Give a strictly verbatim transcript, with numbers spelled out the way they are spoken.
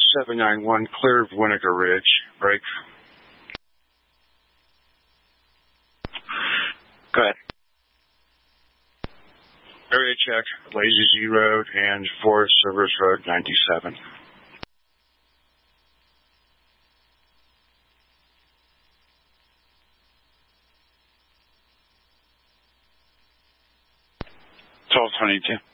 seven nine one, clear of Winnegar Ridge. Break. Go ahead. Area check, Lazy Z Road and Forest Service Road ninety-seven. twelve twenty-two.